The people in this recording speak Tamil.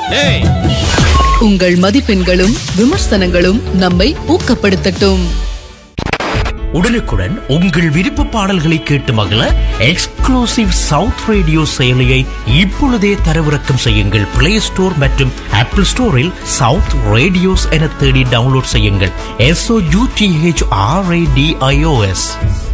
உங்கள் மதிப்பெண்களும் விமர்சனங்களும் நம்மை ஊக்கப்படுத்தட்டும். உடனுக்குடன் உங்கள் விருப்ப பாடல்களை கேட்டு மகிழ எக்ஸ்க்ளூசிவ் சவுத் ரேடியோ செயலியை இப்பொழுதே தரவிறக்கம் செய்யுங்கள். பிளே ஸ்டோர் மற்றும் ஆப்பிள் ஸ்டோரில் சவுத் ரேடியோஸ் என தேடி டவுன்லோட் செய்யுங்கள். SOUTHRADIOS.